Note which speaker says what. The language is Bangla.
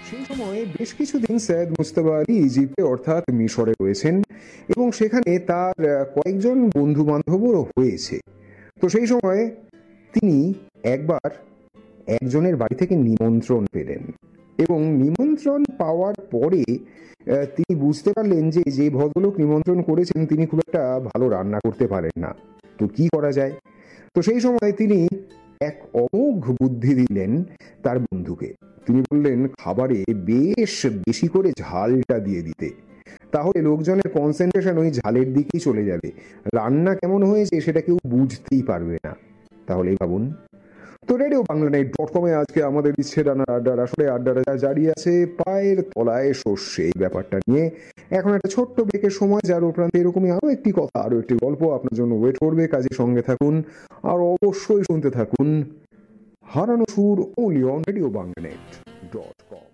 Speaker 1: সেই সময়ে বেশ কিছুদিন সৈয়দ মুজতবা আলী ইজিপ্টে অর্থাৎ মিশরে রয়েছেন এবং সেখানে তার কয়েকজন বন্ধু বান্ধবও হয়েছে। তো সেই সময় তিনি একবার একজনের বাড়ি থেকে নিমন্ত্রণ পেলেন এবং নিমন্ত্রণ পাওয়ার পরে তিনি বুঝতে পারলেন যে যে ভদ্রলোক নিমন্ত্রণ করেছেন তিনি খুব একটা ভালো রান্না করতে পারেন না। তো কি করা যায়? তো সেই সময় তিনি এক অমোঘ বুদ্ধি দিলেন তার বন্ধুকে। তিনি বললেন খাবারে বেশ বেশি করে ঝালটা দিয়ে দিতে, তাহলে লোকজনের কনসেন্ট্রেশন ওই ঝালের দিকেই চলে যাবে, রান্না কেমন হয়েছে সেটা কেউ বুঝতেই পারবে না। তাহলেই ভাবুন। তো রেডিও বাংলা .com-এ আজকে আমাদের ইচ্ছে রান্নার আড্ডার আসলে আড্ডাটা জারি আছে পায়ের তলায় সর্ষে এই ব্যাপারটা নিয়ে। এখন একটা ছোট্ট ব্রেকের সময়, যার উপরান্তে এরকমই আরো একটি কথা, আরো একটি গল্প আপনার জন্য ওয়েট করবে। কাজের সঙ্গে থাকুন আর অবশ্যই শুনতে থাকুন হারানো সুর only on radio Bangla .com।